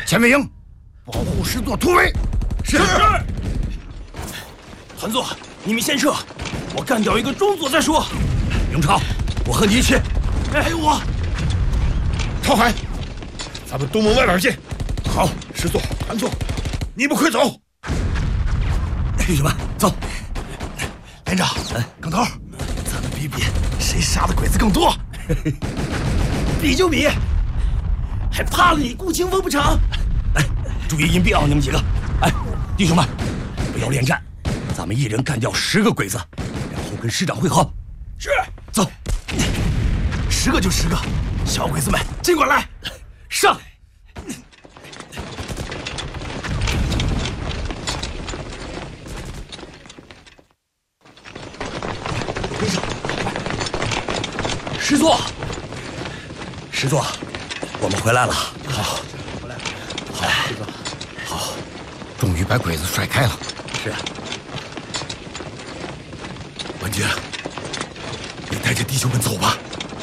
前卫营，保护石座突围。 是。团座，你们先撤，我干掉一个中佐再说。 永超，我和你一起。 还有我。 朝海，咱们东门外边见。 好， 石座、团座，你们快走。 弟兄们，走。 连长，耿头，咱们比谁杀的鬼子更多。比就比，还怕了你顾清风不成？ 来，注意隐蔽啊，你们几个。哎，弟兄们，不要恋战，咱们一人干掉10个鬼子，然后跟师长会合。 是， 走。 10个就10个，小鬼子们尽管来，上！ 师座，师座，我们回来了。好， 回来了。 好，师座，好，终于把鬼子甩开了。 是。文军，你带着弟兄们走吧。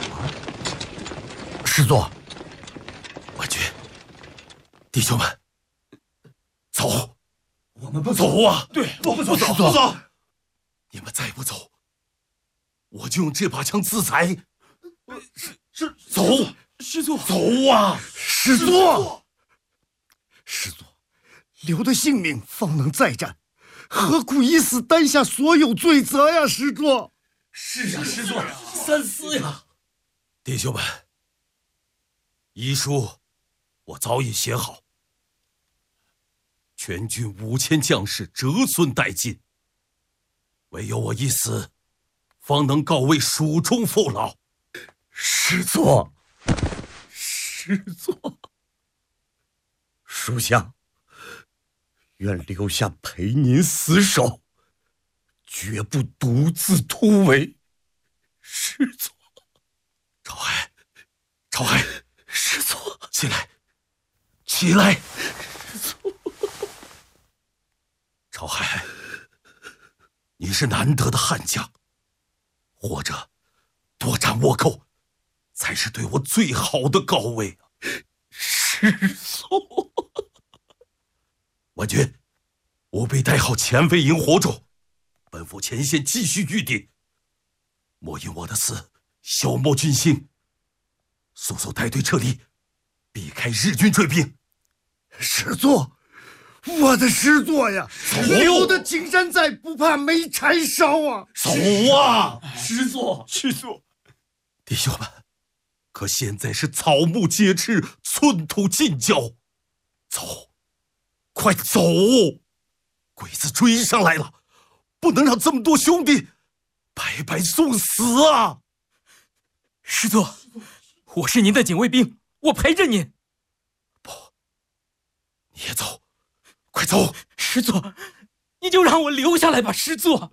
师座， 文军，弟兄们，走。我们不走啊！ 对， 我不走， 不走。你们再不走，我就用这把枪自裁。是，走，师座，走啊！ 师座，师座，留的性命方能再战，何苦以死担下所有罪责呀？师座， 是啊，师座，三思呀！弟兄们，遗书我早已写好，全军5000将士折损殆尽，唯有我一死，方能告慰蜀中父老。 师座，师座，属下愿留下陪您死守，绝不独自突围。师座， 朝海，朝海， 师座， 起来，起来！ 师座， 朝海，你是难得的悍将，活着多战倭寇，才是对我最好的告慰啊！ 师座， 文军，务必带好前卫营火种，奔赴前线继续御敌，莫因我的死消磨军心，速速带队撤离，避开日军追兵。 师座，我的师座呀！留得青山在，不怕没柴烧啊！ 走啊！ 师座，师座， 弟兄们，可现在是草木皆赤，寸土尽焦，走，快走！鬼子追上来了，不能让这么多兄弟白白送死啊！ 师座，我是您的警卫兵，我陪着您。 不，你也走，快走！ 师座，你就让我留下来吧，师座。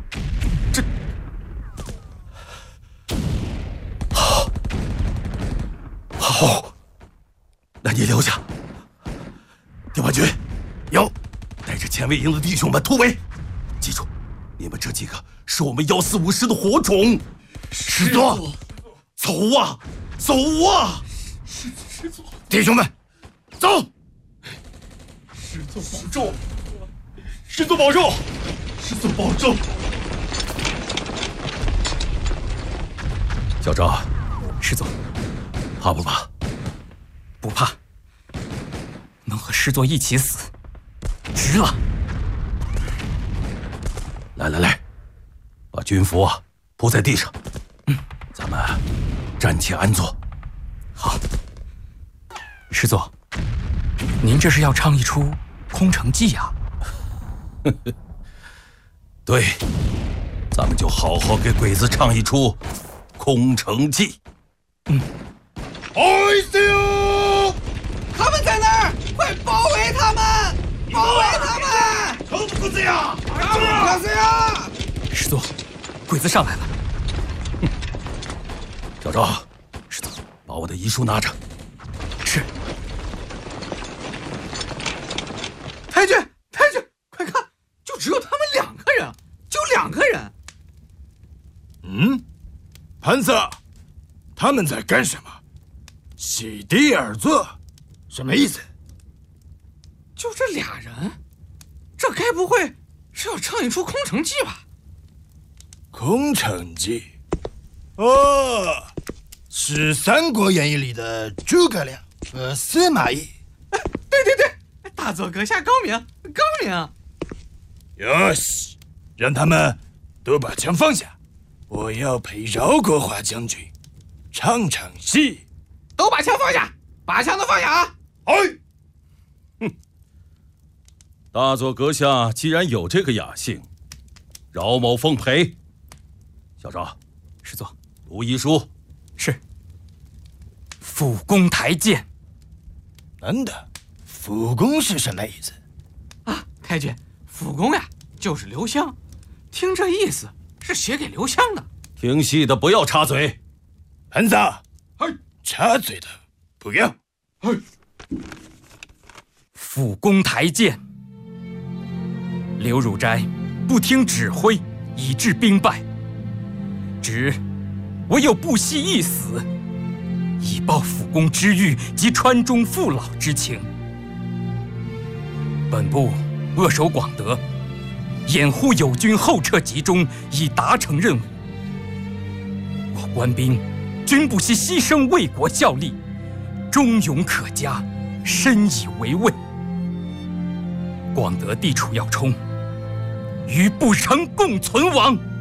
好，那你留下。丁万军，有，带着前卫营的弟兄们突围。记住，你们这几个是我们145师的火种。 师座， 走啊，走啊！ 师座， 弟兄们，走！ 师座保重，师座保重，师座保重。 小赵， 师座， 怕不怕？ 不怕，能和师座一起死，值了。 来，把军服铺在地上。咱们暂且安坐。 好。师座，您这是要唱一出空城计啊？ 对，咱们就好好给鬼子唱一出空城计。 哎呦！ 他们在那儿，快包围他们！包围他们！ 可不是呀！ 干死呀！ 师座，鬼子上来了。 小赵，师座，把我的遗书拿着。 是。 太君，快看，就只有他们2个人，就2个人。 盘子，他们在干什么？席地而坐，什么意思？ 就这俩人，这该不会是要唱一出空城计吧？ 空城计，哦，是《三国演义》里的诸葛亮和司马懿。 对，大佐阁下高明。 哟西，让他们都把枪放下，我要陪饶国华将军唱场戏。 都把枪放下，把枪都放下啊！ 哎，大佐阁下既然有这个雅兴，饶某奉陪。校长， 师座， 读遗书。 是。辅公台见。 难的，辅公是什么意思？ 啊，太君，辅公呀，就是刘襄，听这意思是写给刘襄的。 听戏的不要插嘴。 盘子， 嘿， 插嘴的不要。 嘿， 辅公台见。刘汝斋不听指挥，以致兵败。侄我有不惜一死，以报辅公之狱及川中父老之情。本部扼守广德，掩护友军后撤集中，以达成任务。我官兵均不惜牺牲为国效力，忠勇可嘉，深以为畏。广德地处要冲，与不成共存亡。